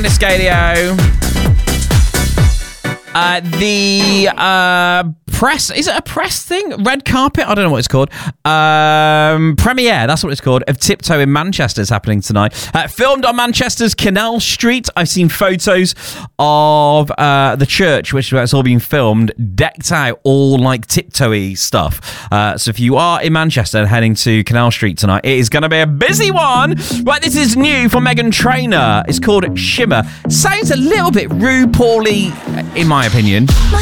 on Discadio. The press, is it a press thing? Red carpet? I don't know what it's called. Premiere, that's what it's called, of Tiptoe in Manchester is happening tonight. Filmed on Manchester's Canal Street. I've seen photos of the church, which it's all been filmed, decked out all like Tiptoe-y stuff. So if you are in Manchester and heading to Canal Street tonight, it is going to be a busy one. Right, this is new for Meghan Trainor. It's called Shimmer. Sounds a little bit RuPaul-y, in my opinion.